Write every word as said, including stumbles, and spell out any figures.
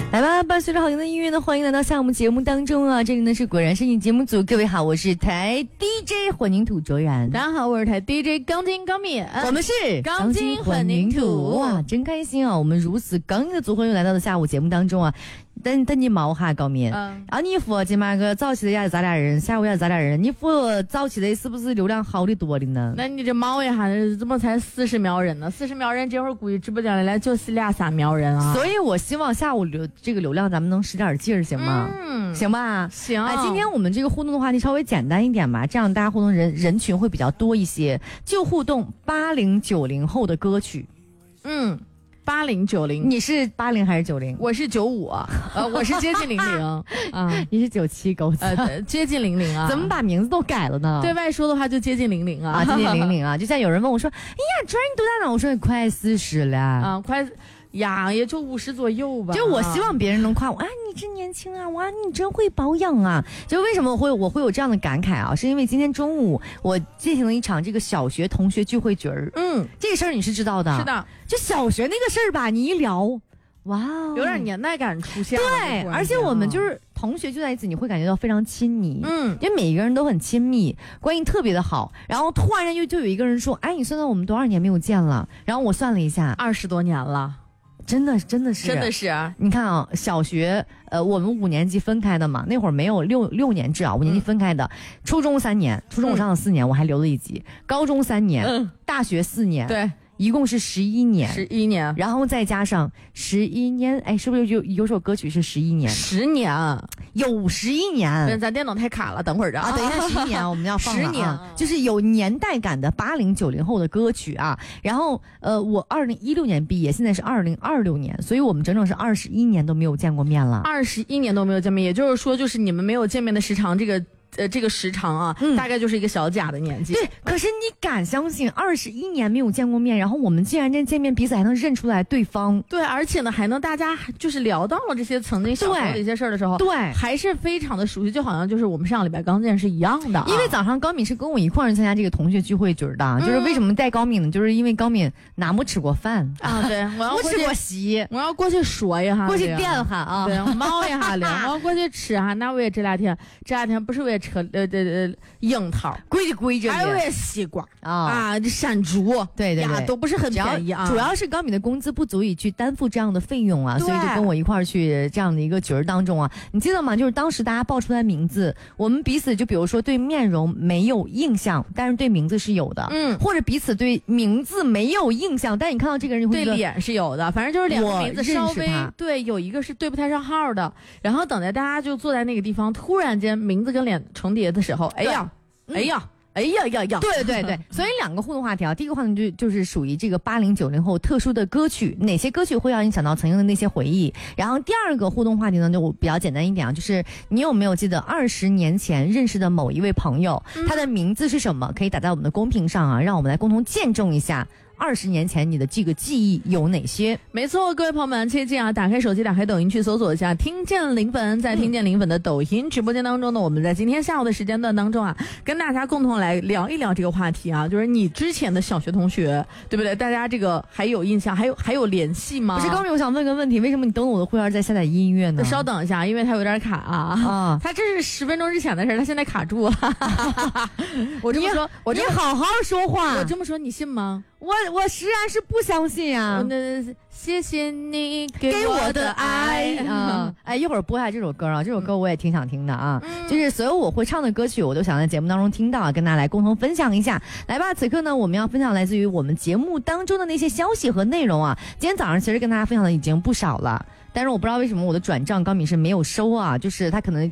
来吧，伴随着好听的音乐呢，欢迎来到下午我们节目当中啊！这里呢是果然是你节目组，各位好，我是台 D J 混凝土卓然， 大家好，我是台 D J 钢筋钢米， 我们是钢筋混凝土， 哇，真开心啊！我们如此刚硬的组合又来到了下午节目当中啊！等等你毛哈高面，嗯，啊你说今晚个早起的也是咱俩人，下午也是咱俩人，你说早起的是不是流量好的多的呢？ 那你这毛一下怎么才四十秒人呢？四十秒人这会儿估计直播间里来就是俩仨秒人啊！ 所以我希望下午流这个流量咱们能使点劲儿，行吗？嗯，行吧， 行。 哎，今天我们这个互动的话题稍微简单一点吧，这样大家互动人人群会比较多一些，就互动八零九零后的歌曲， 嗯。八零九零， 你是八零还是九零？ 我是九五，呃，我是接近零零啊，你是九七狗子， 呃，接近零零啊， 怎么把名字都改了呢？ 对外说的话就接近零零啊， 啊，接近零零啊，就像有人问我说，哎呀，卓然你多大了？我说你快四十了啊，快呀，也就五十左右吧。 就我希望别人能夸我，啊，你真年轻啊，哇，你真会保养啊。就为什么我会我会有这样的感慨啊？是因为今天中午我进行了一场这个小学同学聚会局儿，嗯，这个事儿你是知道的， 是的。 就小学那个事儿吧，你一聊，哇， 有点年代感出现了。 对，而且我们就是同学就在一起，你会感觉到非常亲密， 嗯， 因为每一个人都很亲密，关系特别的好。然后突然间又就有一个人说，哎，你算算我们多少年没有见了？然后我算了一下， 二十多年了。 真的真的是真的是， 你看啊，小学呃我们五年级分开的嘛，那会儿没有六六年制啊，五年级分开的，嗯、初中三年，初中我上了四年，嗯、我还留了一级，高中三年，嗯、大学四年， 对。 一共是十一年， 十一年， 然后再加上十一年，哎，是不是有有首歌曲是十一年？ 十年， 有十一年。 咱电脑太卡了，等会儿啊， 等一下十一年我们要放了、啊、 十年， 就是有年代感的八零九零后的歌曲啊。然后呃，我二零一六年毕业，现在是二零二六年，所以我们整整是二十一年都没有见过面了。 二十一年都没有见面，也就是说，就是你们没有见面的时长，这个。呃，这个时长啊、嗯，大概就是一个小甲的年纪。 对，可是你敢相信，二十一年没有见过面，然后我们竟然间见面，彼此还能认出来对方。 对，而且呢，还能大家就是聊到了这些曾经小时候的一些事儿的时候， 对， 还是非常的熟悉，就好像就是我们上礼拜刚见是一样的、啊。 因为早上高敏是跟我一块儿参加这个同学聚会局的、嗯，就是为什么带高敏呢？就是因为高敏哪没吃过饭啊？对，我要没吃过席， 我要过去说一下， 过去垫哈啊， 对，猫一下的，我要过去吃哈。那我也这两天，这两天不是我也吃呃对对。呃，樱桃贵的贵着， 还有西瓜啊啊，这山竹， 对对对， 都不是很便宜啊。 主要是高敏的工资不足以去担负这样的费用啊，所以就跟我一块儿去这样的一个局儿当中啊。你记得吗？就是当时大家报出来名字，我们彼此就比如说对面容没有印象，但是对名字是有的，嗯，或者彼此对名字没有印象，但是你看到这个人，你会觉得对脸是有的，反正就是两个名字稍微对，有一个是对不太上号的。然后等待大家就坐在那个地方，突然间名字跟脸重叠的时候。哎呀，哎呀，哎呀呀呀！ 对对对，所以两个互动话题啊，第一个话题就就是属于这个八零九零后特殊的歌曲，哪些歌曲会让你想到曾经的那些回忆？然后第二个互动话题呢，就比较简单一点啊，就是你有没有记得二十年前认识的某一位朋友，嗯、他的名字是什么？可以打在我们的公屏上啊，让我们来共同见证一下。二十年前你的这个记忆有哪些？ 没错，各位朋友们，切记啊，打开手机，打开抖音去搜索一下听见零粉，在听见零粉的抖音直播间当中呢，我们在今天下午的时间段当中啊，跟大家共同来聊一聊这个话题啊，就是你之前的小学同学，对不对？大家这个还有印象，还有还有联系吗？ 不是，高明，我想问个问题，为什么你登录我的会员在下载音乐呢？ 稍等一下，因为它有点卡啊。啊，它这是十分钟之前的事，它现在卡住了。我这么说，我你好好说话。 我这么说，你信吗？ 我我实然是不相信啊！ 谢谢你给给我的爱啊！哎，一会儿播一下这首歌啊，这首歌我也挺想听的啊。嗯、就是所有我会唱的歌曲，我都想在节目当中听到，跟大家来共同分享一下。来吧，此刻呢，我们要分享来自于我们节目当中的那些消息和内容啊。今天早上其实跟大家分享的已经不少了。但是我不知道为什么我的转账高敏是没有收啊，就是他可能